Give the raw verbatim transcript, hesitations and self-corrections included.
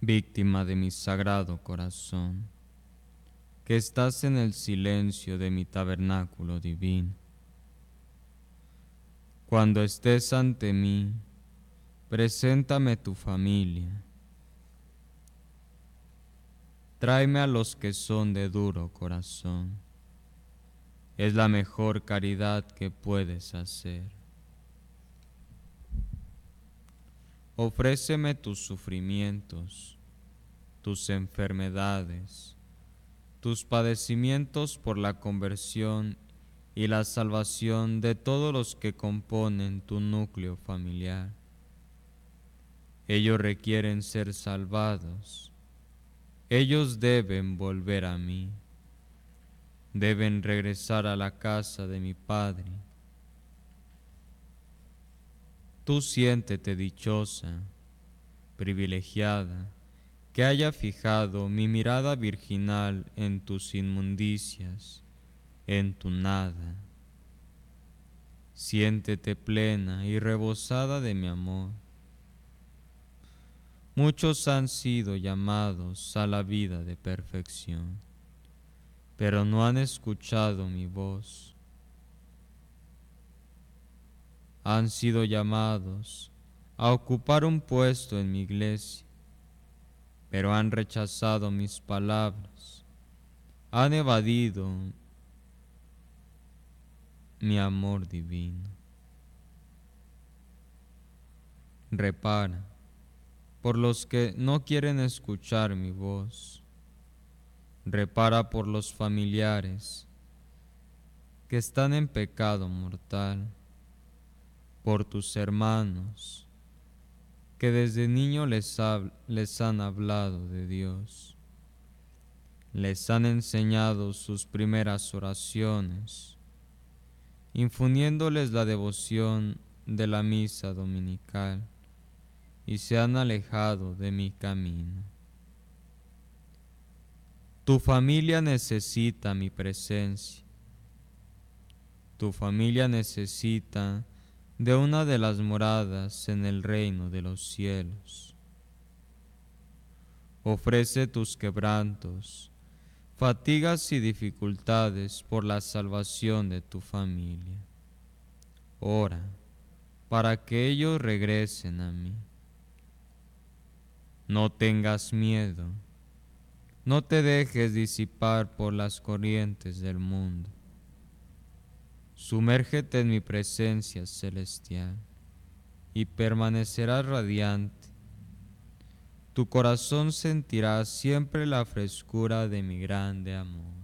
víctima de mi sagrado corazón, que estás en el silencio de mi tabernáculo divino. Cuando estés ante mí, preséntame tu familia. Tráeme a los que son de duro corazón. Es la mejor caridad que puedes hacer. Ofréceme tus sufrimientos, tus enfermedades, tus padecimientos por la conversión y la salvación de todos los que componen tu núcleo familiar. Ellos requieren ser salvados. Ellos deben volver a mí. Deben regresar a la casa de mi Padre. Tú siéntete dichosa, privilegiada, que haya fijado mi mirada virginal en tus inmundicias, en tu nada. Siéntete plena y rebosada de mi amor. Muchos han sido llamados a la vida de perfección, pero no han escuchado mi voz. Han sido llamados a ocupar un puesto en mi iglesia, pero han rechazado mis palabras, han evadido mi amor divino. Repara por los que no quieren escuchar mi voz. Repara por los familiares que están en pecado mortal, por tus hermanos que desde niño les, les han hablado de Dios, les han enseñado sus primeras oraciones, infundiéndoles la devoción de la misa dominical, y se han alejado de mi camino. Tu familia necesita mi presencia. Tu familia necesita de una de las moradas en el reino de los cielos. Ofrece tus quebrantos, fatigas y dificultades por la salvación de tu familia. Ora para que ellos regresen a mí. No tengas miedo, no te dejes disipar por las corrientes del mundo. Sumérgete en mi presencia celestial y permanecerás radiante. Tu corazón sentirá siempre la frescura de mi grande amor.